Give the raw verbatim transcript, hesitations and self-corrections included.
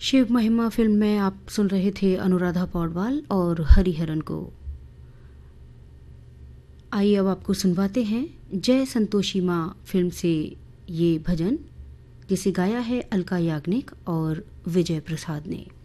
शिव महिमा फिल्म में आप सुन रहे थे अनुराधा पौडवाल और हरिहरन को। आइए अब आपको सुनवाते हैं जय संतोषी माँ फिल्म से ये भजन, जिसे गाया है अलका याग्निक और विजय प्रसाद ने।